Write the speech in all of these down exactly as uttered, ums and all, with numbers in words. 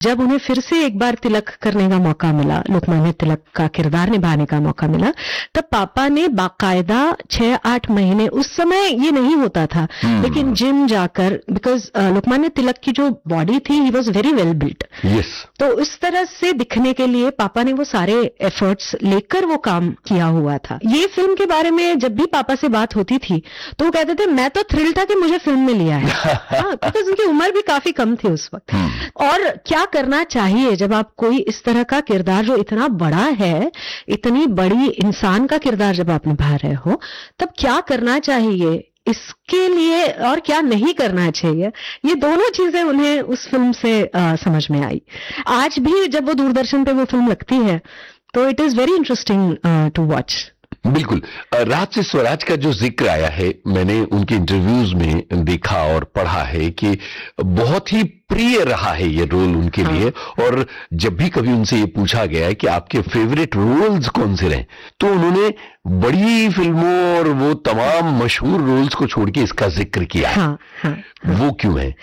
जब उन्हें फिर से एक बार तिलक करने का मौका मिला, लोकमान्य तिलक का किरदार निभाने का मौका मिला, तब पापा ने बाकायदा छह आठ महीने, उस समय ये नहीं होता था, hmm. लेकिन जिम जाकर, बिकॉज लोकमान्य तिलक की जो बॉडी थी, he was very well built, तो उस तरह से दिखने के लिए पापा ने वो सारे एफर्ट्स लेकर वो काम किया हुआ था। ये फिल्म के बारे में जब भी पापा से बात होती थी तो वो कहते थे मैं तो थ्रिल था कि मुझे फिल्म में लिया है, हाँ, बिकॉज उनकी उम्र भी काफी कम थी उस वक्त। hmm. और क्या करना चाहिए जब आप कोई इस तरह का किरदार जो इतना बड़ा है, इतनी बड़ी इंसान का किरदार जब आप निभा रहे हो, तब क्या करना चाहिए इसके लिए और क्या नहीं करना चाहिए, ये दोनों चीजें उन्हें उस फिल्म से आ, समझ में आई। आज भी जब वो दूरदर्शन पे वो फिल्म लगती है तो it is very interesting to watch. बिल्कुल। राज से स्वराज का जो जिक्र आया है, मैंने उनके इंटरव्यूज में देखा और पढ़ा है कि बहुत ही प्रिय रहा है ये रोल उनके हाँ। लिए, और जब भी कभी उनसे ये पूछा गया है कि आपके फेवरेट रोल्स कौन से रहे, तो उन्होंने बड़ी फिल्मों और वो तमाम मशहूर रोल्स को छोड़ के इसका जिक्र किया। हाँ, हाँ, हाँ। वो क्यों है?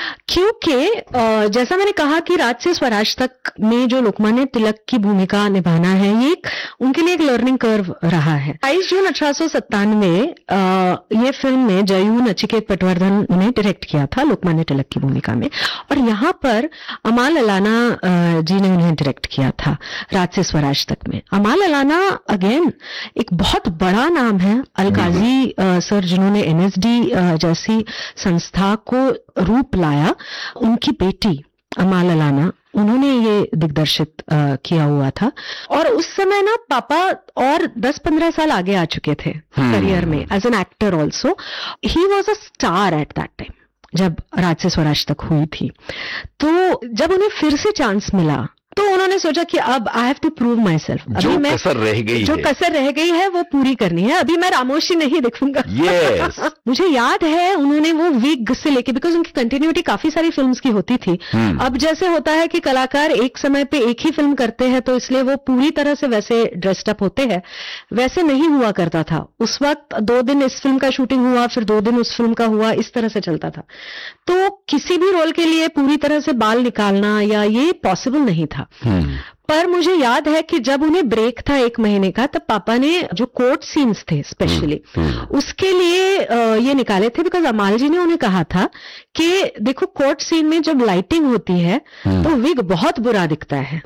क्योंकि जैसा मैंने कहा कि राज से स्वराज तक में जो लोकमान्य तिलक की भूमिका निभाना है, ये एक उनके लिए एक लर्निंग कर्व रहा है। बाईस जून अठारह सौ सत्तानवे ये फिल्म में जयू नचिकेत पटवर्धन ने डायरेक्ट किया था लोकमान्य तिलक की भूमिका में, और यहाँ पर अमाल अलाना जी ने उन्हें डायरेक्ट किया था राज से स्वराज तक में। अमाल अलाना अगेन एक बहुत बड़ा नाम है, अलकाजी सर जिन्होंने एनएसडी जैसी संस्था को रूप लाया, उनकी बेटी अमाल अलाना, उन्होंने ये दिग्दर्शित uh, किया हुआ था। और उस समय ना पापा और दस पंद्रह साल आगे आ चुके थे करियर में as an actor also. He was a star at that time जब राज से स्वराज तक हुई थी। तो जब उन्हें फिर से चांस मिला तो उन्होंने सोचा कि अब I have to prove my self. जो कसर रह गई जो है। कसर रह गई है वो पूरी करनी है, अभी मैं रामोशी नहीं दिखूंगा। yes. मुझे याद है उन्होंने वो विग से लेके, बिकॉज उनकी कंटिन्यूटी काफी सारी फिल्म्स की होती थी। hmm. अब जैसे होता है कि कलाकार एक समय पे एक ही फिल्म करते हैं तो इसलिए वो पूरी तरह से वैसे ड्रेस्ड अप होते हैं, वैसे नहीं हुआ करता था। उस वक्त दो दिन इस फिल्म का शूटिंग हुआ, फिर दो दिन उस फिल्म का हुआ, इस तरह से चलता था। तो किसी भी रोल के लिए पूरी तरह से बाल निकालना या ये पॉसिबल नहीं था। hmm. पर मुझे याद है कि जब उन्हें ब्रेक था एक महीने का, तब पापा ने जो कोर्ट सीन्स थे स्पेशली उसके लिए ये निकाले थे, बिकॉज अमाल जी ने उन्हें कहा था कि देखो कोर्ट सीन में जब लाइटिंग होती है तो विग बहुत बुरा दिखता है।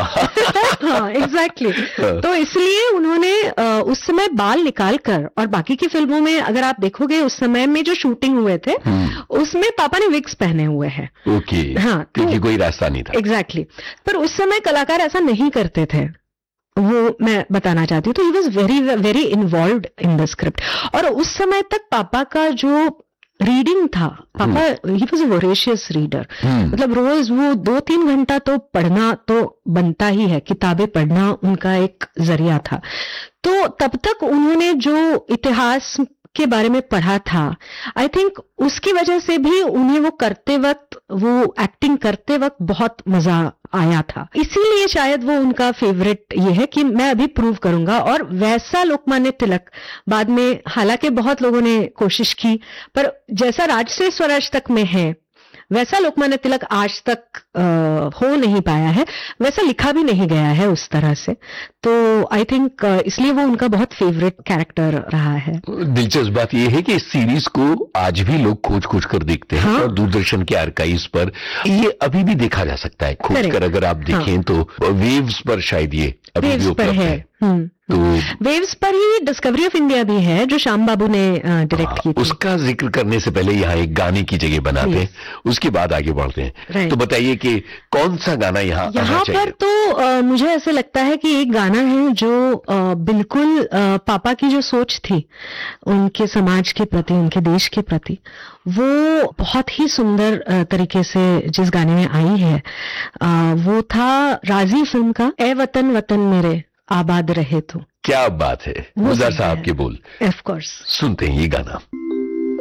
हाँ एग्जैक्टली। तो इसलिए उन्होंने उस समय बाल निकाल कर, और बाकी की फिल्मों में अगर आप देखोगे उस समय में जो शूटिंग हुए थे उसमें पापा ने विग्स पहने हुए हैं। ओके। हाँ, क्योंकि कोई रास्ता नहीं था। एग्जैक्टली। पर उस समय कलाकार ऐसा नहीं करते थे, वो मैं बताना चाहती हूँ। तो he was very very involved in the script. और उस समय तक पापा का जो रीडिंग था, पापा he was a voracious reader, मतलब रोज वो दो तीन घंटा तो पढ़ना तो बनता ही है, किताबें पढ़ना उनका एक जरिया था। तो तब तक उन्होंने जो इतिहास के बारे में पढ़ा था, आई थिंक उसकी वजह से भी उन्हें वो करते वक्त, वो एक्टिंग करते वक्त बहुत मजा आया था। इसीलिए शायद वो उनका फेवरेट ये है कि मैं अभी प्रूव करूंगा। और वैसा लोकमान्य तिलक बाद में, हालांकि बहुत लोगों ने कोशिश की, पर जैसा राज से स्वराज तक में है वैसा लोकमान्य तिलक आज तक आ, हो नहीं पाया है, वैसा लिखा भी नहीं गया है उस तरह से। तो आई थिंक इसलिए वो उनका बहुत फेवरेट कैरेक्टर रहा है। दिलचस्प बात यह है कि इस सीरीज को आज भी लोग खोज खोज कर देखते हैं। हाँ? और दूरदर्शन के आर्काइव्स पर ये अभी भी देखा जा सकता है खोज कर, अगर आप देखें। हाँ? तो वेव्स पर शायद ये अभी भी उपलब्ध है, है। तो वेव्स पर ही डिस्कवरी ऑफ इंडिया भी है जो श्याम बाबू ने डायरेक्ट की थी। उसका जिक्र करने से पहले यहाँ एक गाने की जगह बनाते हैं, उसके बाद आगे बढ़ते हैं। तो बताइए कि कौन सा गाना यहाँ यहाँ पर तो आ, मुझे ऐसे लगता है कि एक गाना है जो आ, बिल्कुल आ, पापा की जो सोच थी उनके समाज के प्रति, उनके देश के प्रति, वो बहुत ही सुंदर तरीके से जिस गाने में आई है, आ, वो था राजी फिल्म का ए वतन वतन मेरे आबाद रहे तो। क्या बात है, गुलजार साहब के बोल। Of course. सुनते हैं ये गाना।